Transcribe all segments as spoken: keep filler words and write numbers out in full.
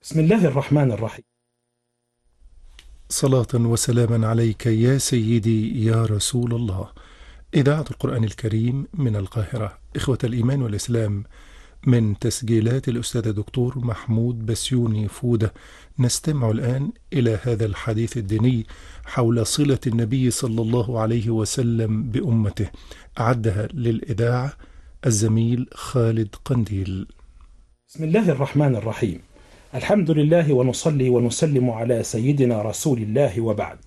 بسم الله الرحمن الرحيم. صلاة وسلاما عليك يا سيدي يا رسول الله. إذاعة القرآن الكريم من القاهرة، إخوة الإيمان والإسلام، من تسجيلات الأستاذ دكتور محمود بسيوني فودة، نستمع الآن إلى هذا الحديث الديني حول صلة النبي صلى الله عليه وسلم بأمته. أعدها للإذاعة الزميل خالد قنديل. بسم الله الرحمن الرحيم. الحمد لله ونصلي ونسلم على سيدنا رسول الله، وبعد.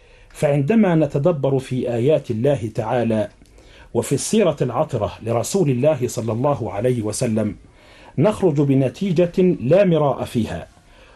فعندما نتدبر في آيات الله تعالى وفي السيرة العطرة لرسول الله صلى الله عليه وسلم، نخرج بنتيجة لا مراء فيها،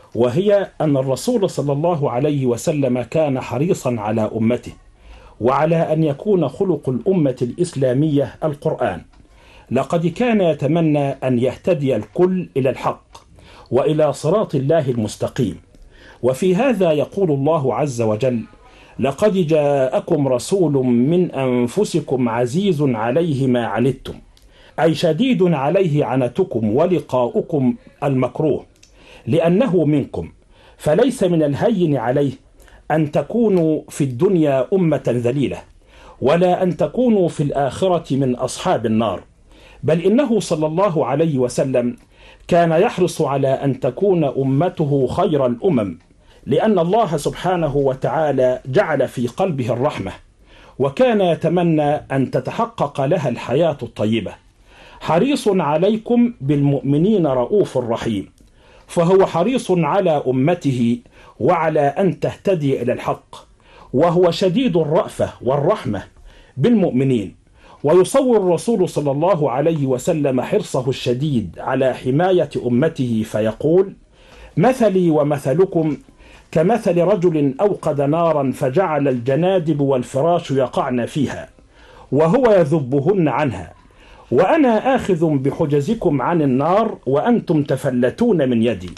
وهي أن الرسول صلى الله عليه وسلم كان حريصا على أمته، وعلى أن يكون خلق الأمة الإسلامية القرآن. لقد كان يتمنى أن يهتدي الكل إلى الحق وإلى صراط الله المستقيم. وفي هذا يقول الله عز وجل: لقد جاءكم رسول من أنفسكم عزيز عليه ما عنتم، أي شديد عليه عنتكم ولقاؤكم المكروه، لأنه منكم، فليس من الهين عليه أن تكونوا في الدنيا أمة ذليلة، ولا أن تكونوا في الآخرة من أصحاب النار، بل إنه صلى الله عليه وسلم كان يحرص على أن تكون أمته خير الأمم، لأن الله سبحانه وتعالى جعل في قلبه الرحمة، وكان يتمنى أن تتحقق لها الحياة الطيبة. حريص عليكم بالمؤمنين رؤوف رحيم، فهو حريص على أمته وعلى أن تهتدي إلى الحق، وهو شديد الرأفة والرحمة بالمؤمنين. ويصور الرسول صلى الله عليه وسلم حرصه الشديد على حماية أمته فيقول: مثلي ومثلكم كمثل رجل أوقد نارا فجعل الجنادب والفراش يقعن فيها وهو يذبهن عنها، وأنا آخذ بحجزكم عن النار وأنتم تفلتون من يدي.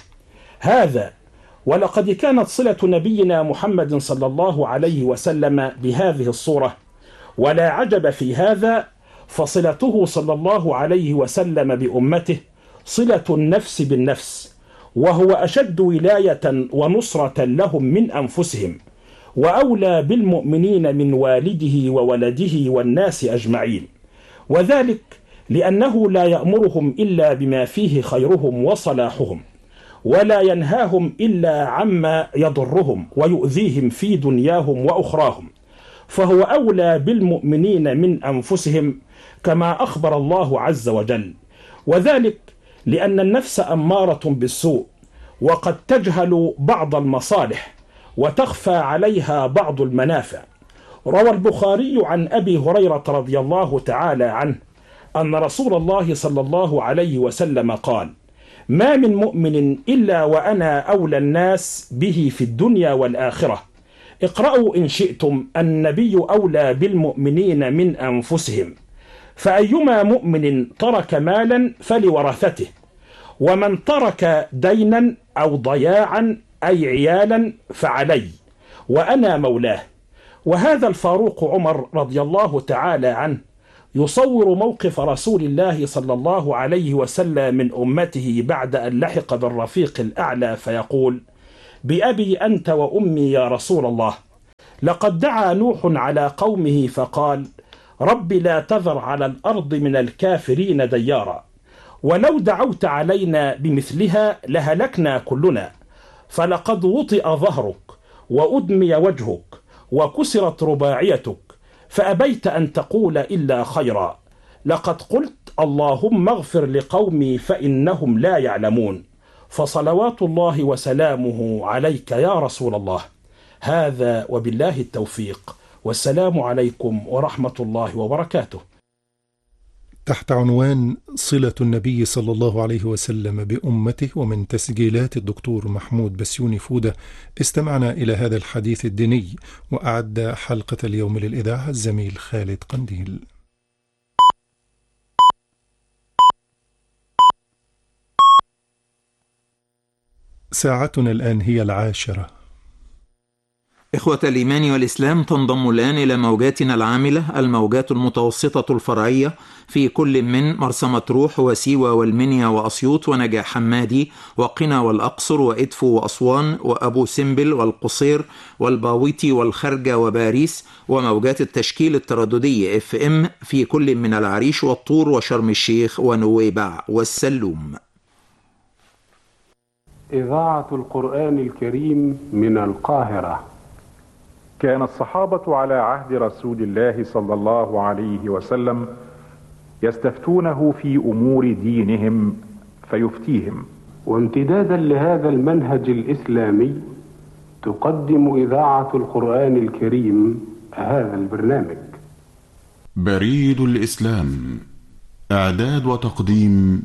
هذا ولقد كانت صلة نبينا محمد صلى الله عليه وسلم بهذه الصورة، ولا عجب في هذا، فصلته صلى الله عليه وسلم بأمته صلة النفس بالنفس، وهو أشد ولاية ونصرة لهم من أنفسهم، وأولى بالمؤمنين من والده وولده والناس أجمعين، وذلك لأنه لا يأمرهم إلا بما فيه خيرهم وصلاحهم، ولا ينهاهم إلا عما يضرهم ويؤذيهم في دنياهم وأخراهم، فهو أولى بالمؤمنين من أنفسهم كما أخبر الله عز وجل، وذلك لأن النفس أمارة بالسوء، وقد تجهل بعض المصالح وتخفى عليها بعض المنافع. روى البخاري عن أبي هريرة رضي الله تعالى عنه أن رسول الله صلى الله عليه وسلم قال: ما من مؤمن إلا وأنا أولى الناس به في الدنيا والآخرة. اقرأوا إن شئتم: النبي أولى بالمؤمنين من أنفسهم، فأيما مؤمن ترك مالا فلورثته، ومن ترك دينا أو ضياعا أي عيالا فعلي، وأنا مولاه. وهذا الفاروق عمر رضي الله تعالى عنه يصور موقف رسول الله صلى الله عليه وسلم من أمته بعد أن لحق بالرفيق الأعلى فيقول: بأبي أنت وأمي يا رسول الله، لقد دعا نوح على قومه فقال: رب لا تذر على الأرض من الكافرين ديارا، ولو دعوت علينا بمثلها لهلكنا كلنا، فلقد وطئ ظهرك وأدمي وجهك وكسرت رباعيتك، فأبيت أن تقول إلا خيرا، لقد قلت اللهم اغفر لقومي فإنهم لا يعلمون، فصلوات الله وسلامه عليك يا رسول الله. هذا وبالله التوفيق، والسلام عليكم ورحمة الله وبركاته. تحت عنوان صلة النبي صلى الله عليه وسلم بأمته، ومن تسجيلات الدكتور محمود بسيوني فودة، استمعنا إلى هذا الحديث الديني، وأعد حلقة اليوم للإذاعة الزميل خالد قنديل. ساعتنا الآن هي العاشرة. إخوة الإيمان والإسلام، تنضم الآن إلى موجاتنا العاملة الموجات المتوسطة الفرعية في كل من مرسى مطروح وسيوة والمنيا وأسيوط ونجع حمادي وقنا والأقصر وإدفو وأسوان وأبو سمبل والقصير والباويتي والخرجة وباريس، وموجات التشكيل الترددي اف ام في كل من العريش والطور وشرم الشيخ ونويبع والسلوم. إذاعة القرآن الكريم من القاهرة. كان الصحابة على عهد رسول الله صلى الله عليه وسلم يستفتونه في أمور دينهم فيفتيهم. وامتدادا لهذا المنهج الإسلامي تقدم إذاعة القرآن الكريم هذا البرنامج. بريد الإسلام، إعداد وتقديم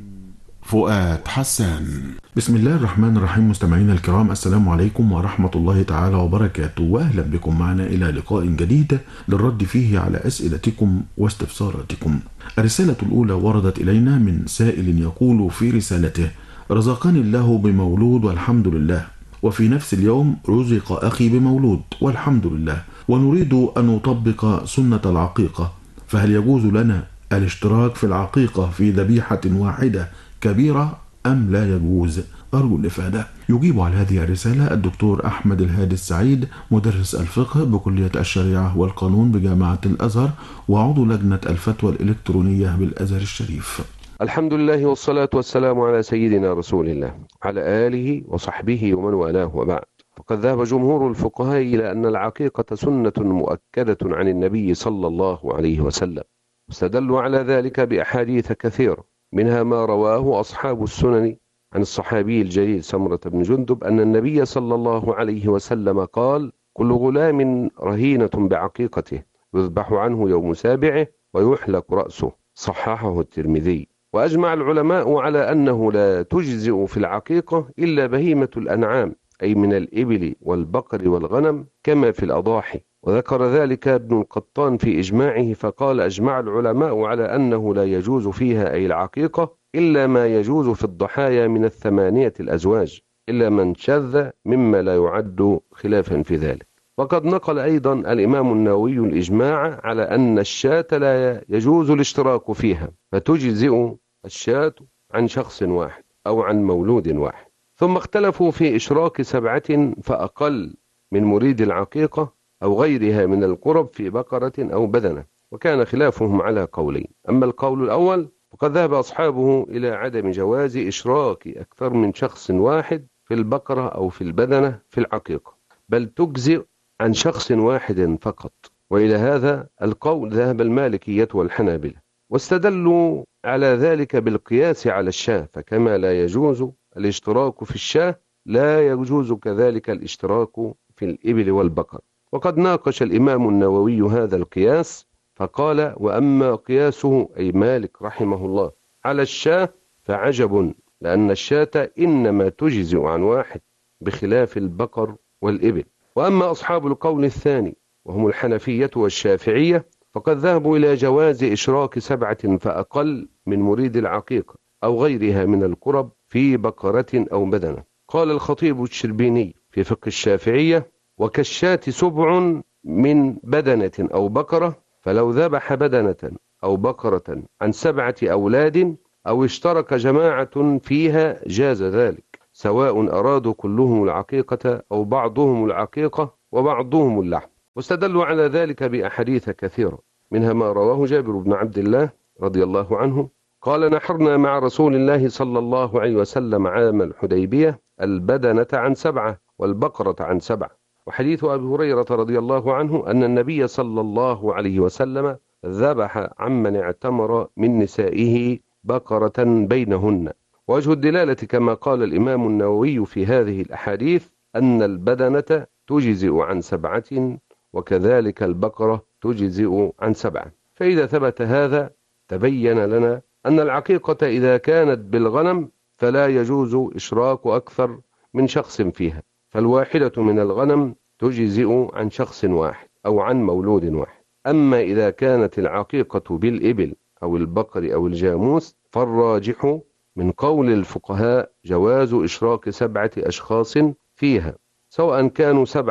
فؤاد حسان. بسم الله الرحمن الرحيم. مستمعينا الكرام، السلام عليكم ورحمة الله تعالى وبركاته، وأهلا بكم معنا إلى لقاء جديد للرد فيه على أسئلتكم واستفساراتكم. الرسالة الأولى وردت إلينا من سائل يقول في رسالته: رزقني الله بمولود والحمد لله، وفي نفس اليوم رزق أخي بمولود والحمد لله، ونريد أن نطبق سنة العقيقة، فهل يجوز لنا الاشتراك في العقيقة في ذبيحة واحدة كبيرة أم لا يجوز؟ أرجو الإفادة. يجيب على هذه الرسالة الدكتور أحمد الهادي السعيد، مدرس الفقه بكلية الشريعة والقانون بجامعة الأزهر، وعضو لجنة الفتوى الإلكترونية بالأزهر الشريف. الحمد لله والصلاة والسلام على سيدنا رسول الله على آله وصحبه ومن والاه، وبعد. فقد ذهب جمهور الفقهاء إلى أن العقيقة سنة مؤكدة عن النبي صلى الله عليه وسلم، واستدلوا على ذلك بأحاديث كثيرة، منها ما رواه أصحاب السنن عن الصحابي الجليل سمرة بن جندب أن النبي صلى الله عليه وسلم قال: كل غلام رهينة بعقيقته، يذبح عنه يوم سابعه ويحلق رأسه. صححه الترمذي. وأجمع العلماء على أنه لا تجزئ في العقيقة إلا بهيمة الأنعام، أي من الإبل والبقر والغنم كما في الأضاحي. وذكر ذلك ابن القطان في إجماعه فقال: أجمع العلماء على أنه لا يجوز فيها أي العقيقة إلا ما يجوز في الضحايا من الثمانية الأزواج، إلا من شذ مما لا يعد خلافا في ذلك. وقد نقل أيضا الإمام النووي الإجماع على أن الشاة لا يجوز الاشتراك فيها، فتجزئ الشاة عن شخص واحد أو عن مولود واحد. ثم اختلفوا في إشراك سبعة فأقل من مريد العقيقة أو غيرها من القرب في بقرة أو بدنة، وكان خلافهم على قولين. أما القول الأول فقد ذهب أصحابه إلى عدم جواز إشراك أكثر من شخص واحد في البقرة أو في البدنة في العقيقة، بل تجزئ عن شخص واحد فقط. وإلى هذا القول ذهب المالكية والحنابلة، واستدلوا على ذلك بالقياس على الشاة، فكما لا يجوز الاشتراك في الشاة لا يجوز كذلك الاشتراك في الإبل والبقر. وقد ناقش الإمام النووي هذا القياس فقال: وأما قياسه، أي مالك رحمه الله، على الشاة فعجب، لأن الشاة إنما تجزئ عن واحد بخلاف البقر والإبل. وأما أصحاب القول الثاني وهم الحنفية والشافعية فقد ذهبوا إلى جواز إشراك سبعة فأقل من مريد العقيقة أو غيرها من القرب في بقرة أو بدنة. قال الخطيب الشربيني في فقه الشافعية: وكالشاة سبع من بدنة أو بقرة، فلو ذبح بدنة أو بقرة عن سبعة أولاد أو اشترك جماعة فيها جاز ذلك، سواء أرادوا كلهم العقيقة أو بعضهم العقيقة وبعضهم اللحم. واستدلوا على ذلك بأحاديث كثيرة، منها ما رواه جابر بن عبد الله رضي الله عنه قال: نحرنا مع رسول الله صلى الله عليه وسلم عام الحديبية البدنة عن سبعة والبقرة عن سبعة. وحديث أبي هريرة رضي الله عنه أن النبي صلى الله عليه وسلم ذبح عمن اعتمر من نسائه بقرة بينهن. وجه الدلالة كما قال الإمام النووي في هذه الأحاديث أن البدنة تجزئ عن سبعة وكذلك البقرة تجزئ عن سبعة. فإذا ثبت هذا تبين لنا أن العقيقة إذا كانت بالغنم فلا يجوز إشراك أكثر من شخص فيها، فالواحدة من الغنم تجزئ عن شخص واحد أو عن مولود واحد. أما إذا كانت العقيقة بالإبل أو البقر أو الجاموس فالراجح من قول الفقهاء جواز إشراك سبعة أشخاص فيها، سواء كانوا سبعة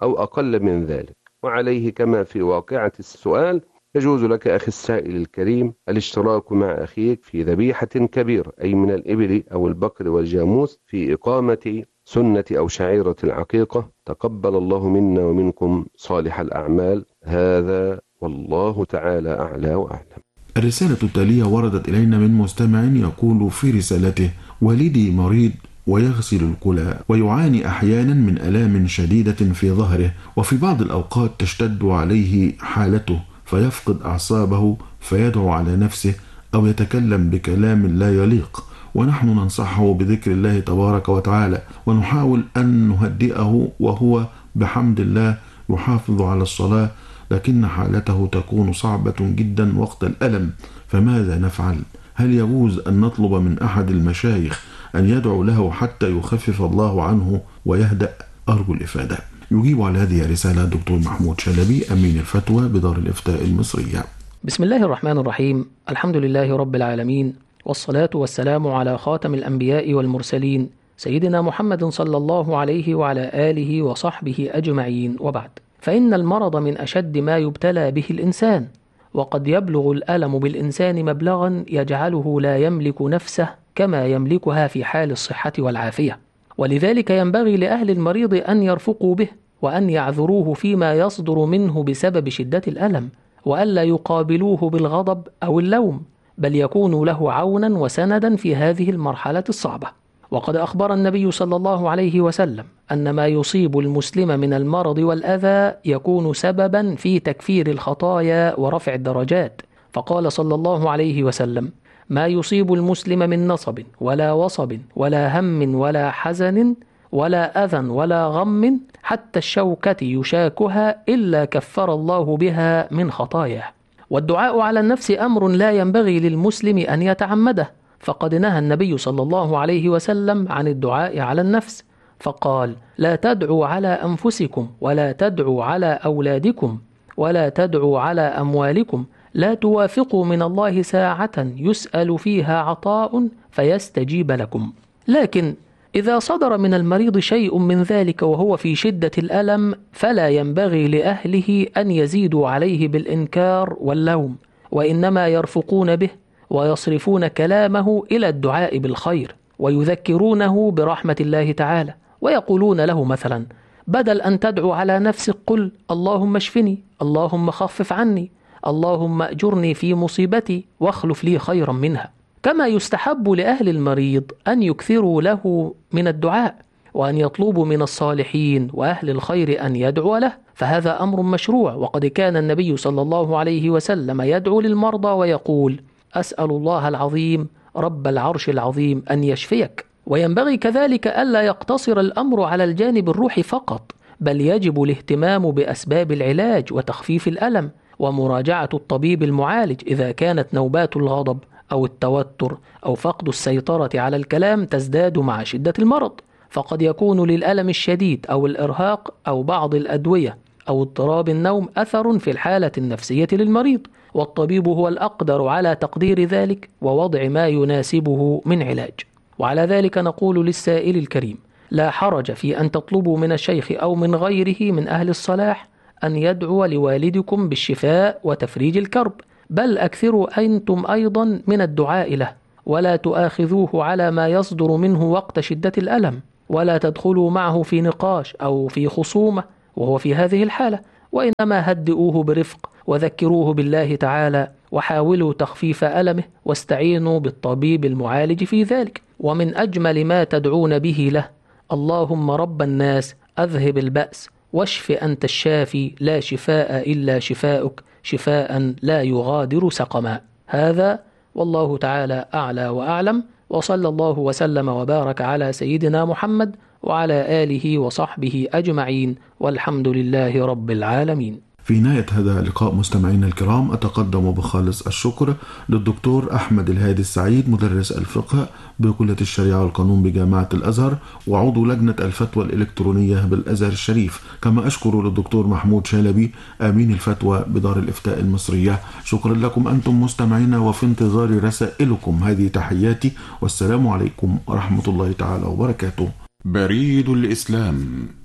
أو أقل من ذلك. وعليه كما في واقعة السؤال يجوز لك أخي السائل الكريم الاشتراك مع أخيك في ذبيحة كبيرة، أي من الإبل أو البقر والجاموس، في إقامة سنة أو شعيرة العقيقة. تقبل الله منا ومنكم صالح الأعمال. هذا والله تعالى أعلى وأعلم. الرسالة التالية وردت إلينا من مستمع يقول في رسالته: والدي مريض ويغسل الكلى ويعاني أحيانا من آلام شديدة في ظهره، وفي بعض الأوقات تشتد عليه حالته فيفقد أعصابه فيدعو على نفسه أو يتكلم بكلام لا يليق، ونحن ننصحه بذكر الله تبارك وتعالى ونحاول أن نهدئه، وهو بحمد الله يحافظ على الصلاة، لكن حالته تكون صعبة جدا وقت الألم، فماذا نفعل؟ هل يجوز أن نطلب من أحد المشايخ أن يدعو له حتى يخفف الله عنه ويهدأ؟ أرجو الإفادة. يجيب على هذه الرسالة الدكتور محمود شلبي، أمين الفتوى بدار الإفتاء المصرية. بسم الله الرحمن الرحيم. الحمد لله رب العالمين، والصلاة والسلام على خاتم الأنبياء والمرسلين سيدنا محمد صلى الله عليه وعلى آله وصحبه أجمعين، وبعد. فإن المرض من أشد ما يبتلى به الإنسان، وقد يبلغ الألم بالإنسان مبلغا يجعله لا يملك نفسه كما يملكها في حال الصحة والعافية، ولذلك ينبغي لأهل المريض أن يرفقوا به وأن يعذروه فيما يصدر منه بسبب شدة الألم، وألا يقابلوه بالغضب أو اللوم، بل يكونوا له عونا وسندا في هذه المرحلة الصعبة. وقد أخبر النبي صلى الله عليه وسلم أن ما يصيب المسلم من المرض والأذى يكون سببا في تكفير الخطايا ورفع الدرجات، فقال صلى الله عليه وسلم: ما يصيب المسلم من نصب ولا وصب ولا هم ولا حزن ولا أذى ولا غم حتى الشوكة يشاكها إلا كفر الله بها من خطاياه. والدعاء على النفس أمر لا ينبغي للمسلم أن يتعمده، فقد نهى النبي صلى الله عليه وسلم عن الدعاء على النفس، فقال: لا تدعوا على أنفسكم ولا تدعوا على أولادكم ولا تدعوا على أموالكم، لا توافقوا من الله ساعة يسأل فيها عطاء فيستجيب لكم. لكن إذا صدر من المريض شيء من ذلك وهو في شدة الألم، فلا ينبغي لأهله أن يزيدوا عليه بالإنكار واللوم، وإنما يرفقون به ويصرفون كلامه إلى الدعاء بالخير، ويذكرونه برحمة الله تعالى، ويقولون له مثلا: بدل أن تدعو على نفسك قل اللهم اشفني، اللهم خفف عني، اللهم أجرني في مصيبتي واخلف لي خيرا منها. كما يستحب لأهل المريض أن يكثروا له من الدعاء، وأن يطلبوا من الصالحين وأهل الخير أن يدعو له، فهذا أمر مشروع. وقد كان النبي صلى الله عليه وسلم يدعو للمرضى ويقول: أسأل الله العظيم رب العرش العظيم أن يشفيك. وينبغي كذلك ألا يقتصر الأمر على الجانب الروحي فقط، بل يجب الاهتمام بأسباب العلاج وتخفيف الألم، ومراجعة الطبيب المعالج إذا كانت نوبات الغضب أو التوتر أو فقد السيطرة على الكلام تزداد مع شدة المرض، فقد يكون للألم الشديد أو الإرهاق أو بعض الأدوية أو اضطراب النوم أثر في الحالة النفسية للمريض، والطبيب هو الأقدر على تقدير ذلك ووضع ما يناسبه من علاج. وعلى ذلك نقول للسائل الكريم: لا حرج في أن تطلبوا من الشيخ أو من غيره من أهل الصلاح أن يدعو لوالدكم بالشفاء وتفريج الكرب، بل أكثروا أنتم أيضا من الدعاء له، ولا تؤاخذوه على ما يصدر منه وقت شدة الألم، ولا تدخلوا معه في نقاش أو في خصومة وهو في هذه الحالة، وإنما هدئوه برفق وذكروه بالله تعالى، وحاولوا تخفيف ألمه، واستعينوا بالطبيب المعالج في ذلك. ومن أجمل ما تدعون به له: اللهم رب الناس أذهب البأس واشف أنت الشافي لا شفاء إلا شفاؤك شفاء لا يغادر سقما. هذا والله تعالى أعلى وأعلم، وصلى الله وسلم وبارك على سيدنا محمد وعلى آله وصحبه أجمعين، والحمد لله رب العالمين. في نهاية هذا اللقاء مستمعينا الكرام، أتقدم بخالص الشكر للدكتور أحمد الهادي السعيد، مدرس الفقه بكلية الشريعة والقانون بجامعة الأزهر وعضو لجنة الفتوى الإلكترونية بالأزهر الشريف. كما أشكر للدكتور محمود شلبي أمين الفتوى بدار الإفتاء المصرية. شكرا لكم أنتم مستمعينا، وفي انتظار رسائلكم. هذه تحياتي، والسلام عليكم ورحمة الله تعالى وبركاته. بريد الإسلام،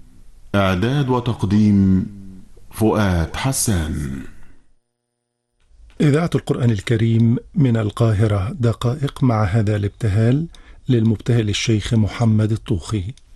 إعداد وتقديم فؤاد حسان. إذاعة القرآن الكريم من القاهرة، دقائق مع هذا الابتهال للمبتهل الشيخ محمد الطوخي.